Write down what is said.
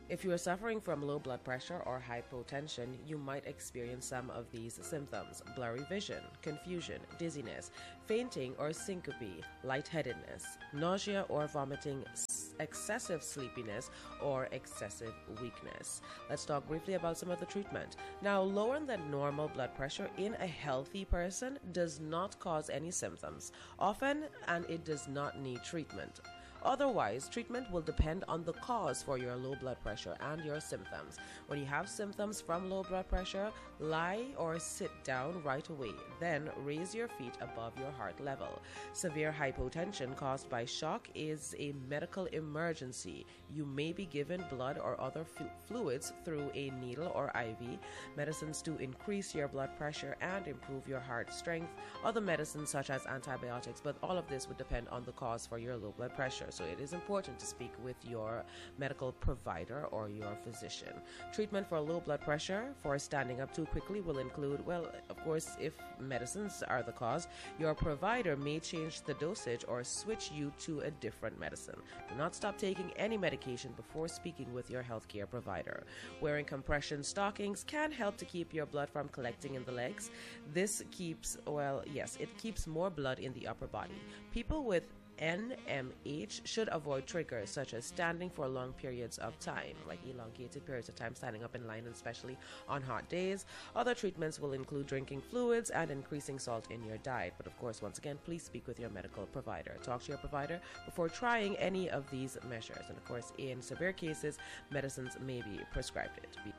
If you are suffering from low blood pressure or hypotension, you might experience some of these symptoms: blurry vision, confusion, dizziness, fainting or syncope, lightheadedness, nausea or vomiting, excessive sleepiness, or excessive weakness. Let's talk briefly about some of the treatment. Now, lower than normal blood pressure in a healthy person does not cause any symptoms, often, and it does not need treatment. Otherwise, treatment will depend on the cause for your low blood pressure and your symptoms. When you have symptoms from low blood pressure, lie or sit down right away. Then raise your feet above your heart level. Severe hypotension caused by shock is a medical emergency. You may be given blood or other fluids through a needle or IV, medicines to increase your blood pressure and improve your heart strength, other medicines such as antibiotics, but all of this would depend on the cause for your low blood pressure. So it is important to speak with your medical provider or your physician. Treatment for low blood pressure for standing up too quickly will include, well, of course, if medicines are the cause, your provider may change the dosage or switch you to a different medicine. Do not stop taking any medication before speaking with your healthcare provider. Wearing compression stockings can help to keep your blood from collecting in the legs. This keeps, well, yes, it keeps more blood in the upper body. People with NMH should avoid triggers such as standing for long periods of time, like elongated periods of time standing up in line, especially on hot days. Other treatments will include drinking fluids and increasing salt in your diet. But of course, once again, please speak with your medical provider. Talk to your provider before trying any of these measures. And of course, in severe cases, medicines may be prescribed.